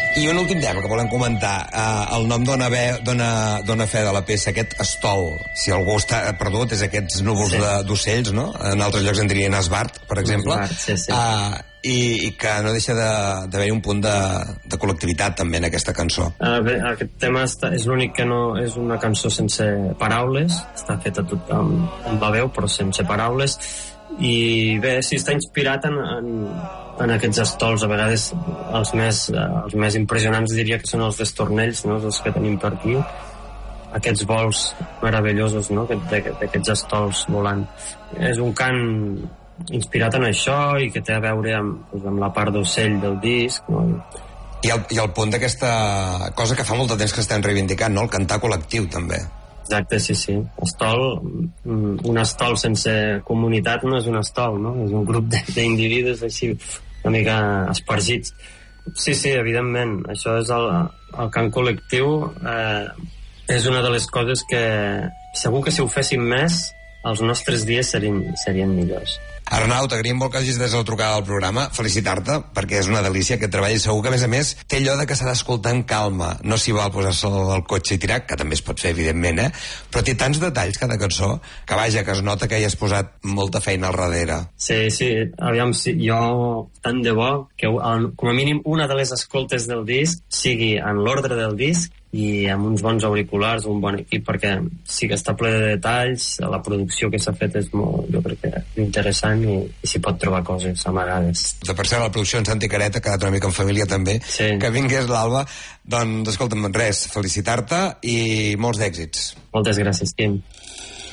I un últim tema que volem comentar. El nom dona fe de la peça, aquest estol. Si algú està perdut, és aquests núvols d'ocells, no? En altres llocs en dirien esbart, per exemple. I que no deixa d'haver un punt de col·lectivitat també en aquesta cançó. Bé, aquest tema és l'únic que no és una cançó sense paraules, està feta tot amb la veu però sense paraules, i bé, sí, està inspirat en aquests estols. A vegades els més impressionants diria que són els d'estornells, no? Els que tenim per aquí, aquests vols meravellosos, no? D'aquests estols volant. És un cant inspirat en això i que té a veure amb la part d'ocell del disc, no? I el punt d'aquesta cosa que fa molt de temps que estem reivindicant, no? El cantar col·lectiu, també. Exacte, sí. Un estol sense comunitat no és un estol, no? És un grup d'individus així una mica espargits. Sí, evidentment, això és el cant col·lectiu. És una de les coses que segur que si ho féssim més els nostres dies serien millors. Arnau, t'agraïm molt que hagis des de la trucada al programa. Felicitar-te, perquè és una delícia aquest treball. Segur que, a més, té allò de que s'ha d'escoltar en calma. No s'hi val posar-se al cotxe i tirar, que també es pot fer, evidentment, però té tants detalls, cada cançó, que vaja, que es nota que hi has posat molta feina al darrere. Sí, aviam, jo tant de bo que com a mínim una de les escoltes del disc sigui en l'ordre del disc i amb uns bons auriculars, un bon equip, perquè sí que està ple de detalls, la producció que s'ha fet és molt, jo crec que interessant i s'hi pot trobar coses amagades. Per cert, la producció en Santi Careta ha quedat una mica en família també, que vingués l'Alba. Doncs escolta'm, res, felicitar-te i molts d'èxits. Moltes gràcies, Quim.